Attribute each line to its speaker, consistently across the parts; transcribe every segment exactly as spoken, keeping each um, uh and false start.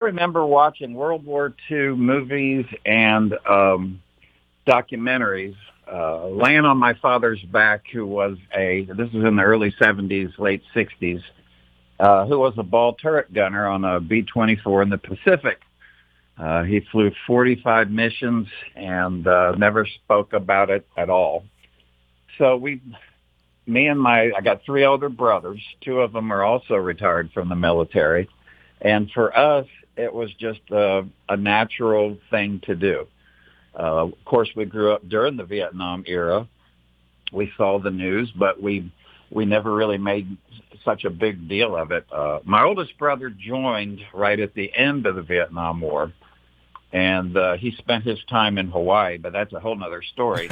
Speaker 1: remember watching World War Two movies and um, documentaries, uh, laying on my father's back, who was a, this was in the early seventies, late sixties, uh, who was a ball turret gunner on a B twenty-four in the Pacific. Uh, he flew forty-five missions and uh, never spoke about it at all. So we, me and my, I got three older brothers. Two of them are also retired from the military. And for us, it was just a, a natural thing to do. Uh, of course, we grew up during the Vietnam era. We saw the news, but we we never really made such a big deal of it. Uh, my oldest brother joined right at the end of the Vietnam War, and uh, he spent his time in Hawaii, but that's a whole nother story.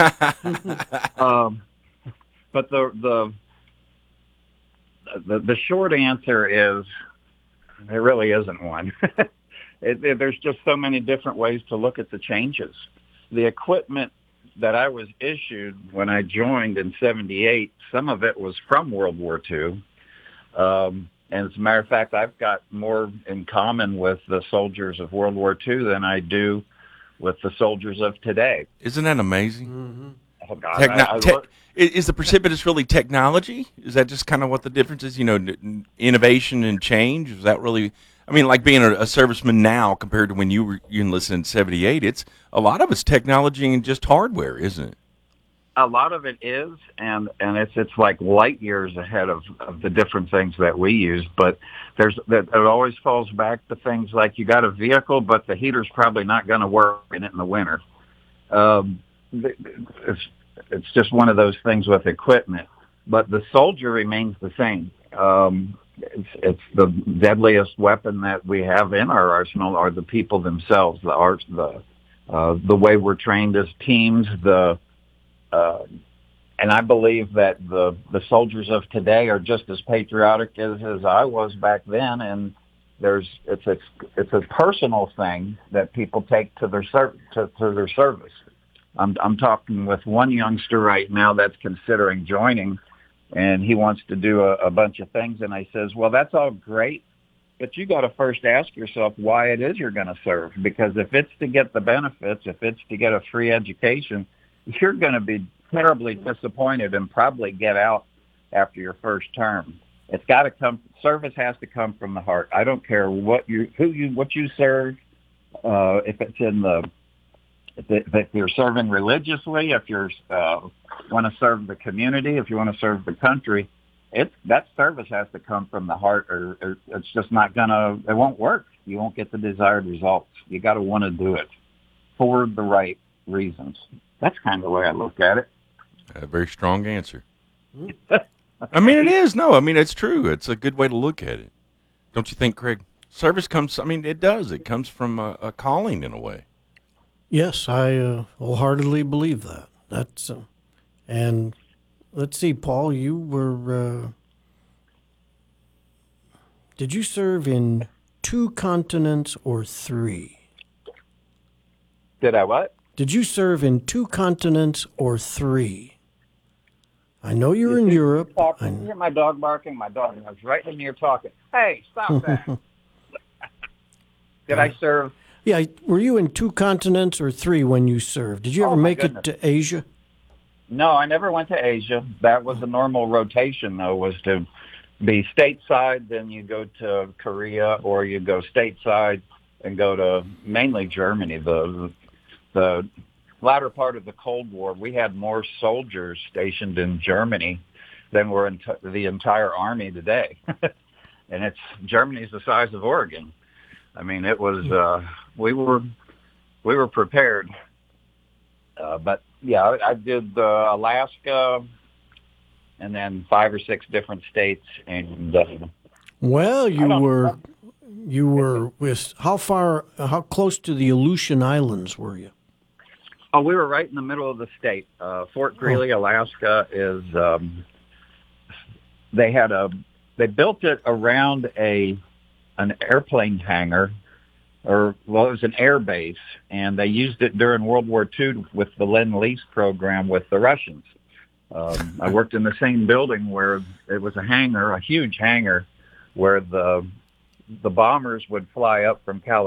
Speaker 1: um, but the, the the the short answer is there really isn't one. it, it, there's just so many different ways to look at the changes. The equipment that I was issued when I joined in seventy-eight, some of it was from World War Two. Um, and as a matter of fact, I've got more in common with the soldiers of World War Two than I do with the soldiers of today.
Speaker 2: Isn't that amazing?
Speaker 3: Mm-hmm.
Speaker 1: Oh, God.
Speaker 2: Techno-
Speaker 1: I, I
Speaker 2: te-
Speaker 1: look,
Speaker 2: is the precipitous really technology? Is that just kind of what the difference is? You know, n- innovation and change? Is that really... I mean, like being a, a serviceman now compared to when you were you enlisted in seventy-eight, it's a lot of it's technology and just hardware, isn't it?
Speaker 1: a lot of it is, and, and it's it's like light years ahead of, of the different things that we use. But there's that it always falls back to things like you got a vehicle, but the heater's probably not going to work in it in the winter. Um, it's it's just one of those things with equipment. But the soldier remains the same. Um, it's it's the deadliest weapon that we have in our arsenal are the people themselves, the art, the uh, the way we're trained as teams, the uh, and I believe that the the soldiers of today are just as patriotic as, as I was back then. And there's it's a it's a personal thing that people take to their ser- to, to their service. I'm I'm talking with one youngster right now that's considering joining. And he wants to do a, a bunch of things. And I says, well, that's all great, but you got to first ask yourself why it is you're going to serve. Because if it's to get the benefits, if it's to get a free education, you're going to be terribly disappointed and probably get out after your first term. It's got to come, service has to come from the heart. I don't care what you, who you, what you serve, uh, if it's in the, if you're serving religiously, if you're uh, want to serve the community, if you want to serve the country, it's that service has to come from the heart, or, or it's just not gonna. It won't work. You won't get the desired results. You got to want to do it for the right reasons. That's kind of the way I look at it.
Speaker 2: A very strong answer. I mean, it is. No, I mean it's true. It's a good way to look at it. Don't you think, Craig? Service comes. I mean, it does. It comes from a, a calling in a way.
Speaker 3: Yes, I uh, wholeheartedly believe that. That's uh, and let's see, Paul, you were. Uh, did you serve in two continents or three?
Speaker 1: Did I what?
Speaker 3: Did you serve in two continents or three? I know you're
Speaker 1: you
Speaker 3: in
Speaker 1: see,
Speaker 3: Europe.
Speaker 1: Talk,
Speaker 3: I
Speaker 1: you hear my dog barking? My dog was right in here talking. Hey, stop that! Did I serve?
Speaker 3: Yeah, were you in two continents or three when you served? Did you ever
Speaker 1: Oh, my
Speaker 3: make
Speaker 1: goodness.
Speaker 3: it to Asia?
Speaker 1: No, I never went to Asia. That was a normal rotation, though, was to be stateside, then you go to Korea, or you go stateside and go to mainly Germany. The the latter part of the Cold War, we had more soldiers stationed in Germany than were in t- the entire army today. And it's Germany's the size of Oregon. I mean, it was uh, we were we were prepared, uh, but yeah, I, I did uh, Alaska, and then five or six different states, and uh,
Speaker 3: Well, you were you were with how far, how close to the Aleutian Islands were you?
Speaker 1: oh, we were right in the middle of the state. Uh, Fort Greely, Alaska, is um, they had a they built it around a. an airplane hangar, or, well, it was an air base, and they used it during World War Two with the Lend-Lease program with the Russians. Um, I worked in the same building where it was a hangar, a huge hangar, where the the bombers would fly up from California